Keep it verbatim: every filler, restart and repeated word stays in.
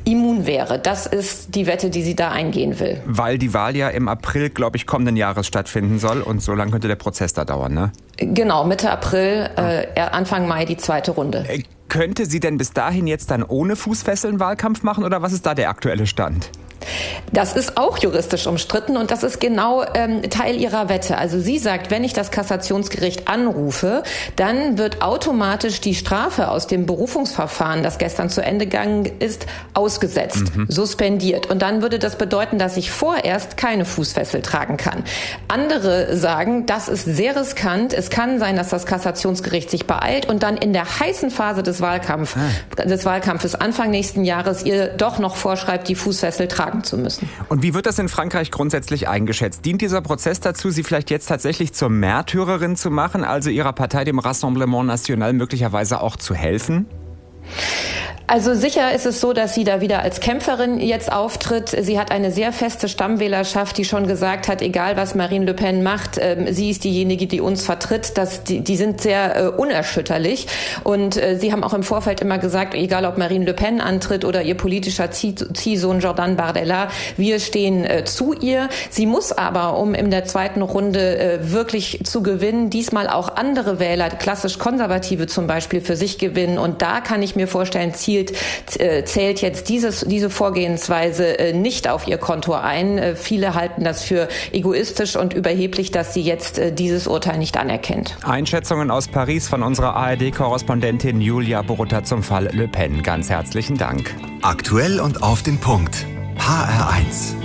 immun wäre. Das ist die Wette, die sie da eingehen will. Weil die Wahl ja im April, glaube ich, kommenden Jahres stattfinden soll und so lange könnte der Prozess da dauern, ne? Genau, Mitte April, äh, Anfang Mai die zweite Runde. Äh, könnte sie denn bis dahin jetzt dann ohne Fußfesseln Wahlkampf machen oder was ist da der aktuelle Stand? Das ist auch juristisch umstritten und das ist genau ähm, Teil ihrer Wette. Also sie sagt, wenn ich das Kassationsgericht anrufe, dann wird automatisch die Strafe aus dem Berufungsverfahren, das gestern zu Ende gegangen ist, ausgesetzt, mhm. suspendiert. Und dann würde das bedeuten, dass ich vorerst keine Fußfessel tragen kann. Andere sagen, das ist sehr riskant. Es kann sein, dass das Kassationsgericht sich beeilt und dann in der heißen Phase des, Wahlkampf, ah. des Wahlkampfes Anfang nächsten Jahres ihr doch noch vorschreibt, die Fußfessel tragen zu müssen. Und wie wird das in Frankreich grundsätzlich eingeschätzt? Dient dieser Prozess dazu, Sie vielleicht jetzt tatsächlich zur Märtyrerin zu machen, also Ihrer Partei, dem Rassemblement National, möglicherweise auch zu helfen? Also sicher ist es so, dass sie da wieder als Kämpferin jetzt auftritt. Sie hat eine sehr feste Stammwählerschaft, die schon gesagt hat, egal was Marine Le Pen macht, äh, sie ist diejenige, die uns vertritt. Das, die, die sind sehr äh, unerschütterlich. Und äh, sie haben auch im Vorfeld immer gesagt, egal ob Marine Le Pen antritt oder ihr politischer Ziehsohn Jordan Bardella, wir stehen äh, zu ihr. Sie muss aber, um in der zweiten Runde äh, wirklich zu gewinnen, diesmal auch andere Wähler, klassisch Konservative zum Beispiel, für sich gewinnen. Und da kann ich mir vorstellen, Ziel zählt jetzt dieses, diese Vorgehensweise nicht auf ihr Konto ein. Viele halten das für egoistisch und überheblich, dass sie jetzt dieses Urteil nicht anerkennt. Einschätzungen aus Paris von unserer A R D-Korrespondentin Julia Borutta zum Fall Le Pen. Ganz herzlichen Dank. Aktuell und auf den Punkt. H R eins.